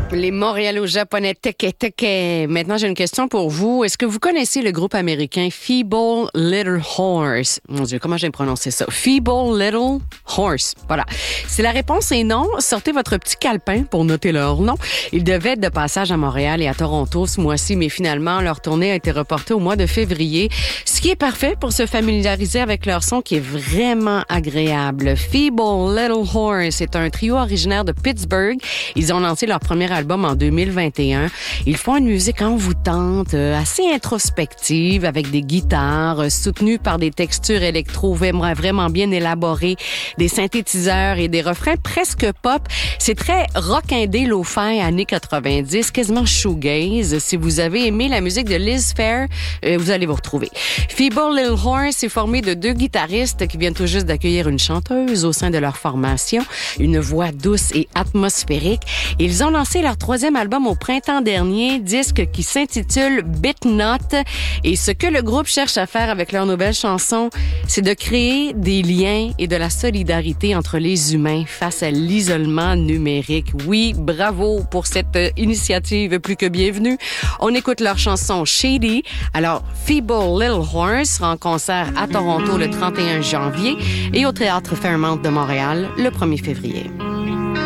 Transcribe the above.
Les Montréalo-Japonais Teke Teke. Maintenant, j'ai une question pour vous. Est-ce que vous connaissez le groupe américain Feeble Little Horse? Mon Dieu, comment j'ai prononcé ça? Feeble Little Horse. Voilà. Si la réponse est non, sortez votre petit calepin pour noter leur nom. Ils devaient être de passage à Montréal et à Toronto ce mois-ci, mais finalement, leur tournée a été reportée au mois de février, ce qui est parfait pour se familiariser avec leur son qui est vraiment agréable. Feeble Little Horse est un trio originaire de Pittsburgh. Ils ont lancé leur premier album en 2021. Ils font une musique envoûtante, assez introspective, avec des guitares soutenues par des textures électro vraiment bien élaborées, des synthétiseurs et des refrains presque pop. C'est très rock indé lo-fi années 90, quasiment shoegaze. Si vous avez aimé la musique de Liz Phair, vous allez vous retrouver. Feeble Little Horse est formé de 2 guitaristes qui viennent tout juste d'accueillir une chanteuse au sein de leur formation, une voix douce et atmosphérique. Ils ont lancé leur 3e album au printemps dernier, disque qui s'intitule Bit Not. Et ce que le groupe cherche à faire avec leur nouvelle chanson, c'est de créer des liens et de la solidarité entre les humains face à l'isolement numérique. Oui, bravo pour cette initiative plus que bienvenue. On écoute leur chanson Shady. Alors, Feeble Little Horse sera en concert à Toronto le 31 janvier et au Théâtre Fairmount de Montréal le 1er février.